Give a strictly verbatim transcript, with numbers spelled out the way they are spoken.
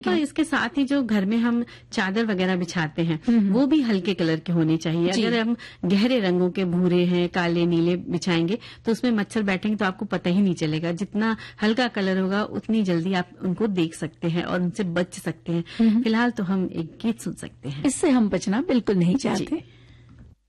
तो इसके साथ ही जो घर में हम चादर वगैरह बिछाते हैं वो भी हल्के कलर के होने चाहिए। अगर हम गहरे रंगों के भूरे हैं, काले, नीले बिछाएंगे तो उसमें मच्छर बैठेंगे तो आपको पता ही नहीं चलेगा। जितना हल्का कलर होगा उतनी जल्दी आप उनको देख सकते हैं और उनसे बच सकते हैं। फिलहाल तो हम एक गीत सुन सकते हैं। इससे हम बचना बिल्कुल नहीं चाहते।